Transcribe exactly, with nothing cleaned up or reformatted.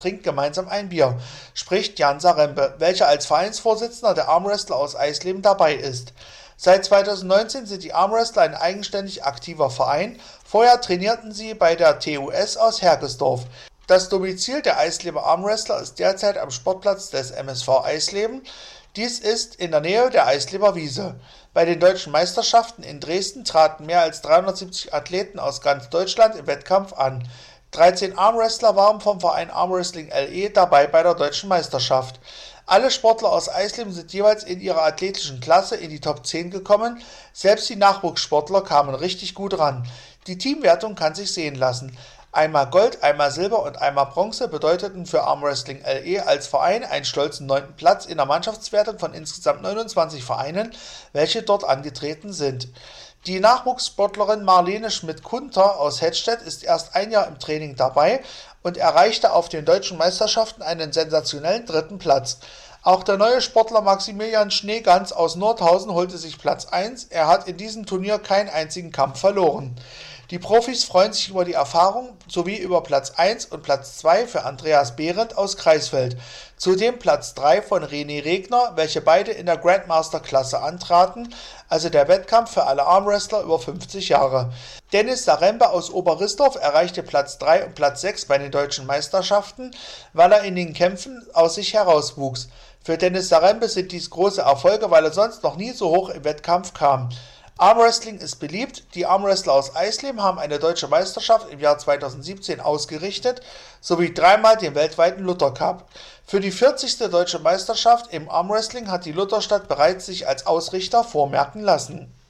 trinkt gemeinsam ein Bier, spricht Jan Zarembe, welcher als Vereinsvorsitzender der Armwrestler aus Eisleben dabei ist. Seit zweitausendneunzehn sind die Armwrestler ein eigenständig aktiver Verein, vorher trainierten sie bei der T U S aus Hergesdorf. Das Domizil der Eisleber Armwrestler ist derzeit am Sportplatz des M S V Eisleben. Dies ist in der Nähe der Eisleber Wiese. Bei den Deutschen Meisterschaften in Dresden traten mehr als dreihundertsiebzig Athleten aus ganz Deutschland im Wettkampf an. dreizehn Armwrestler waren vom Verein Armwrestling L E dabei bei der Deutschen Meisterschaft. Alle Sportler aus Eisleben sind jeweils in ihrer athletischen Klasse in die Top zehn gekommen, selbst die Nachwuchssportler kamen richtig gut ran. Die Teamwertung kann sich sehen lassen. Einmal Gold, einmal Silber und einmal Bronze bedeuteten für Armwrestling L E als Verein einen stolzen neunten Platz in der Mannschaftswertung von insgesamt neunundzwanzig Vereinen, welche dort angetreten sind. Die Nachwuchssportlerin Marlene Schmidt-Kunter aus Hettstedt ist erst ein Jahr im Training dabei und erreichte auf den deutschen Meisterschaften einen sensationellen dritten Platz. Auch der neue Sportler Maximilian Schneegans aus Nordhausen holte sich Platz eins, er hat in diesem Turnier keinen einzigen Kampf verloren. Die Profis freuen sich über die Erfahrung sowie über Platz eins und Platz zwei für Andreas Behrendt aus Kreisfeld. Zudem Platz drei von René Regner, welche beide in der Grandmaster-Klasse antraten, also der Wettkampf für alle Armwrestler über fünfzig Jahre. Dennis Zarembe aus Oberrisdorf erreichte Platz drei und Platz sechs bei den deutschen Meisterschaften, weil er in den Kämpfen aus sich herauswuchs. Für Dennis Zarembe sind dies große Erfolge, weil er sonst noch nie so hoch im Wettkampf kam. Armwrestling ist beliebt. Die Armwrestler aus Eisleben haben eine deutsche Meisterschaft im Jahr zweitausendsiebzehn ausgerichtet, sowie dreimal den weltweiten Luther Cup. Für die vierzigste deutsche Meisterschaft im Armwrestling hat die Lutherstadt bereits sich als Ausrichter vormerken lassen.